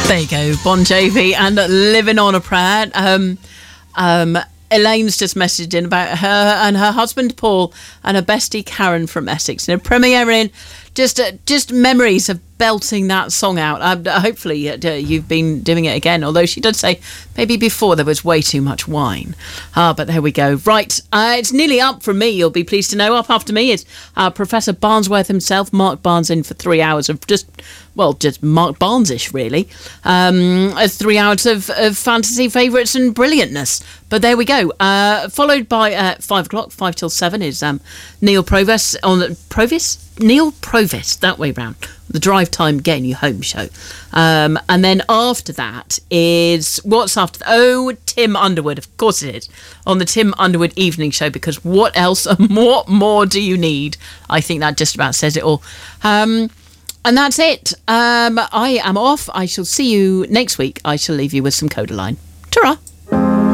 There you go, Bon Jovi and Living on a Prayer. Elaine's just messaged in about her and her husband Paul and her bestie Karen from Essex. And premiering just memories of belting that song out. Hopefully you've been doing it again, although she did say maybe before there was way too much wine. But there we go. Right, it's nearly up from me, you'll be pleased to know. Up after me is Professor Barnsworth himself, Mark Barnes, in for 3 hours of just Mark Barnes-ish, really. 3 hours of fantasy favourites and brilliantness. But there we go. Followed by 5 o'clock, 5 till 7 is Neil Provis Neil Provis, that way round. The Drive Time Getting You Home show. And then after that is... What's after... Tim Underwood. Of course it is. On the Tim Underwood Evening Show, because what else and what more do you need? I think that just about says it all. And that's it. I am off. I shall see you next week. I shall leave you with some Codaline. Ta-ra!